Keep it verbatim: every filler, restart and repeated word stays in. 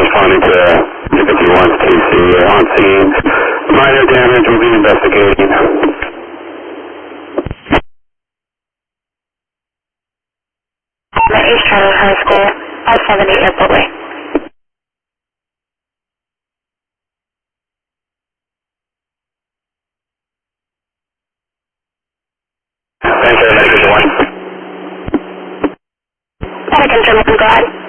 responding to two fifty-one T C on scene. Minor damage will be investigating. East Charlotte High School, five seventy Airport Way. Thanks, Air Medical one. Medical Gentleman, go ahead.